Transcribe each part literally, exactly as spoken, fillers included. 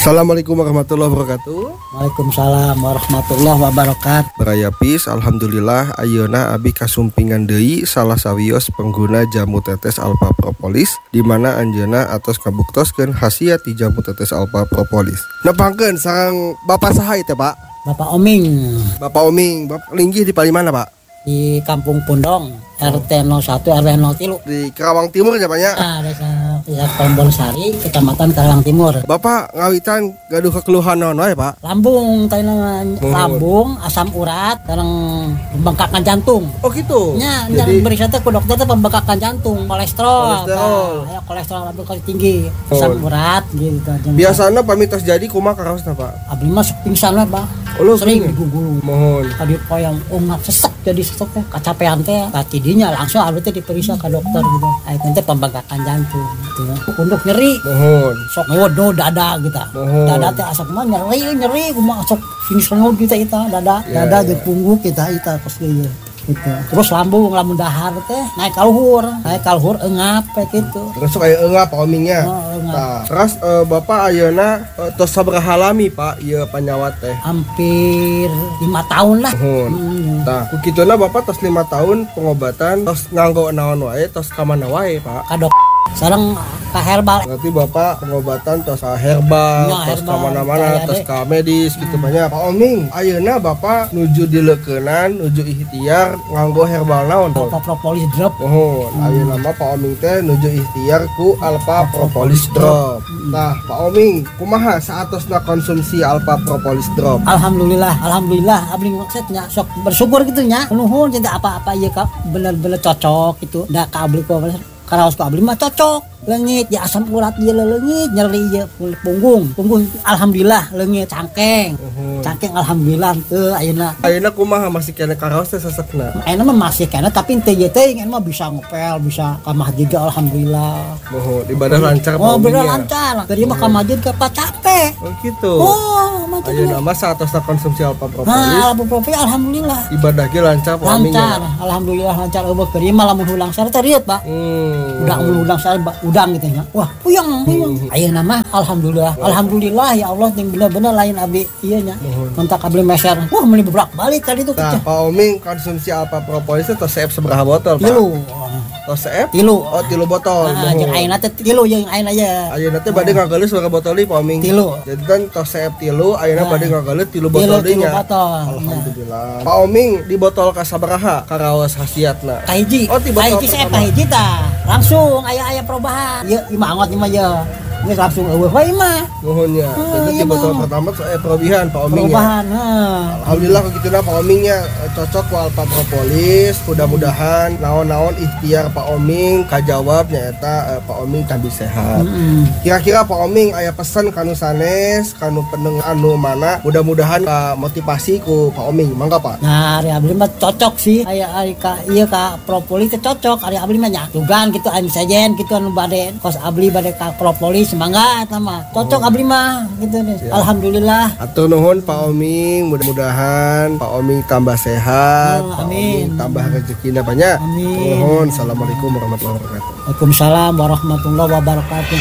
Assalamualaikum warahmatullahi wabarakatuh. Waalaikumsalam warahmatullahi wabarakatuh. Beraya pis, alhamdulillah ayeuna abi kasumpingan deui salah sawios pengguna jamu tetes alpha propolis di mana anjeuna atos kabuktoskeun khasiat ti jamu tetes alpha propolis. Nepangkeun sareng Bapak saha teh, Pak? Bapak Oming Bapak Oming, Bapak linggih di palimana, Pak? di Kampung Pundong, R T nol satu R W nol tiga. Di Karawang Timur ya, Pak ya? Ah, desa desa Tombol-Sari, Kecamatan Karawang Timur. Bapak ngawitan gaduh kekeluhan naon wae, Pak? Lambung, tanya lambung, asam urat, sareng pembengkakan jantung. Oh gitu. Nya, Jadi nya beri sate ku dokter teh pembengkakan jantung, kolesterol. Kolesterol. Nah, ya kolesterol lambung kali tinggi, asam Oh. urat gitu. biasana pamitos jadi kumaha karaosna, Pak? Abdi mah pingsan we, Bang. Oh, lu Sering pingsan? digugulu. Mohon. Tadi poyang ungat sesek jadi sesek teh kacapean teh tidinya langsung abdi teh diperiksa ke dokter gitu. Aya teh pembengkakan jantung gitu. Punduk nyeri. Mohon. Sok ngewodo dada gitu. Mohon. Dada teh asap mah nyeri nyeri kumaha sok sini sengot kita ita dada. Ya, Dada ya. jeung punggung kita ita kos ieu. Gitu. Terus lambung lambung dahar teh naik ka luhur, naik ka luhur eungap kayak gitu. Terus kayak enggak Pak Omingnya. Oh, eungap. Nah, terus eh, Bapak ayeuna eh, tos sabaraha lami Pak ieu panyawat teh? Hampir lima tahun lah. Mohon. Hmm. Nah, kukituna Bapak tos lima tahun pengobatan tos nganggo naon wae tos ka mana wae Pak? Kadok sareng ka herbal. Berarti Bapak pengobatan tos ka herbal, Ya, tos ka herbal, mana-mana, kaya tos deh. ka medis gitu banyak. Pak Oming, ayeuna Bapak nuju dileukeunnan, nuju ikhtiar nganggo herbal naon tuh? Alpha Propolis drop. Mohon, ayeuna mah Pak Oming teh nuju ikhtiar ku Alpha Propolis Drop. Nah, Pak Oming, kumaha saatosna konsumsi Alpha Propolis Drop? Alhamdulillah, alhamdulillah abdi maksudnya sok bersyukur gitu nya. Nuhun cinta apa-apa ieu ka bener-bener cocok gitu. Da ka abdi ku karaos ku abdi mah cocok. Leungit ya asam urat ieu leungit, nyeri ieu punggung. Punggung alhamdulillah leungit cangkeng. Uhum. Cangkeng alhamdulillah teu ayeuna. Ayeuna kumaha masih kena karaos teh sesekna? Ayeuna mah masih kena tapi teu ieu teh mah bisa ngepel, bisa ka masjid alhamdulillah. Mohon ibadah lancar Pak Oh, bener Omingnya. lancar. Tadi mah ka masjid ke pa capek. Oh gitu. Oh, macam Ayeuna mah saatosna konsumsi Alpha Propolis Nah, Alpha Propolis alhamdulillah. ibadah ge lancar Pak Lancar, Omingnya. alhamdulillah lancar. Eueuh keur ieu mah lamun hulang sare teh riet, Pak. Hmm. Udang udang sare ba- udang gitu nya. Wah, puyeng, puyeng. Ayeuna mah alhamdulillah. Alhamdulillah ya Allah yang bener-bener lain abdi ieu nya. Kontak abdi meser. Wah, meuli beblak balik tadi tuh Nah, keceh. Pak Oming konsumsi Alpha Propolis teh tos seep sabaraha botol, Pak? Tilu. Tos seep? Tilu. Oh, tilu botol. Ah, jeung Mohon. ayeuna teh tilu jeung ayeuna ya. Ayeuna teh bade ngagalis berapa botol deui Pak Oming? Tilu. Jadi kan tos seep tilu, ayeuna Nah. bade ngagalis tilu Tilu botol deui tilu nya. botol. Alhamdulillah. Pak Oming di botol ka sabaraha karaos khasiatna? Kahiji. Oh, di botol Kahiji saya pertama. kahiji tah. Langsung aya-aya perubahan. Ieu imah angot imah ya. Geus langsung eueuh we imah. Nuhunnya. Oh, Jadi di iya, botol Bang. pertama tuh eh perubahan Pak Oming ya. Perubahan. Heeh. Alhamdulillah kok kitu Pak Omingnya eh, cocok ku Alpha Propolis. Mudah-mudahan naon-naon ikhtiar Pak Oming kajawab nyaeta eh, Pak Oming tambah sehat. Heeh. Kira-kira Pak Oming aya pesan kanu sanes, kanu pendengar anu mana? Mudah-mudahan ka motivasi ku Pak Oming. Mangga Pak. Nah, ari abdi mah cocok sih. Aya ari ka ieu ka propolis teh cocok. Ari abdi mah nya tugan gitu anu sajen gitu anu bade kos abdi bade ka propolis mangga eta mah. Cocok abdi mah gitu deh. Ya. Alhamdulillah. Atur nuhun Pak Oming, mudah-mudahan Pak Oming tambah sehat, Oh, Pak amin. Oming tambah rezekina banyak. Amin. Atur nuhun. Assalamualaikum warahmatullahi wabarakatuh. Waalaikumsalam warahmatullahi wabarakatuh.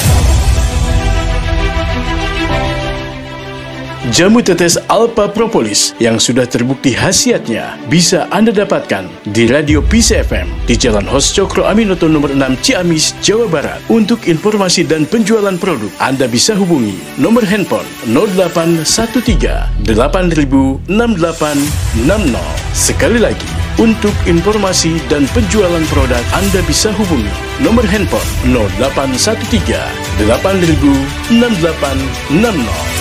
Jamu tetes Alpha Propolis yang sudah terbukti khasiatnya bisa Anda dapatkan di Radio Peace F M di Jalan Hos Cokro Aminoto nomor enam Ciamis, Jawa Barat. Untuk informasi dan penjualan produk, Anda bisa hubungi nomor handphone nol delapan satu tiga delapan nol enam delapan enam nol. Sekali lagi, untuk informasi dan penjualan produk, Anda bisa hubungi nomor handphone nol delapan satu tiga delapan nol enam delapan enam nol.